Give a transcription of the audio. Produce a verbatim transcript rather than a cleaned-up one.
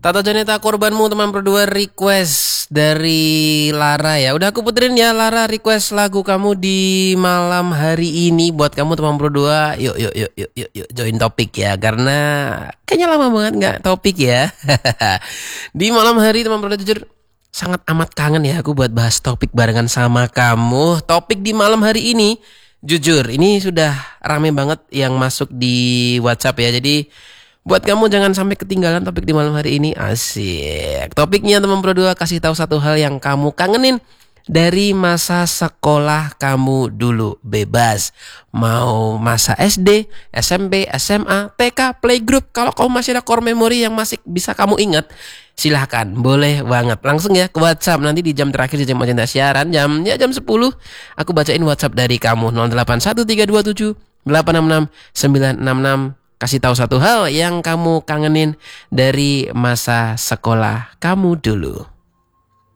Tata Janeta korbanmu teman berdua request dari Lara ya. Udah aku puterin ya Lara request lagu kamu di malam hari ini buat kamu teman berdua. Yuk yuk yuk yuk yuk, yuk join topik ya karena kayaknya lama banget nggak topik ya. Di malam hari teman berdua jujur sangat amat kangen ya aku buat bahas topik barengan sama kamu. Topik di malam hari ini jujur ini sudah rame banget yang masuk di WhatsApp ya. Jadi buat kamu jangan sampai ketinggalan topik di malam hari ini. Asik. Topiknya teman berdua kasih tahu satu hal yang kamu kangenin dari masa sekolah kamu dulu. Bebas. Mau masa S D, S M P, S M A, T K, playgroup. Kalau kamu masih ada core memory yang masih bisa kamu ingat, silahkan. Boleh banget. Langsung ya ke WhatsApp. Nanti di jam terakhir di jam agenda siaran. Jam ya jam sepuluh. Aku bacain WhatsApp dari kamu. nol delapan satu tiga dua tujuh delapan enam enam sembilan enam enam. Kasih tahu satu hal yang kamu kangenin dari masa sekolah kamu dulu.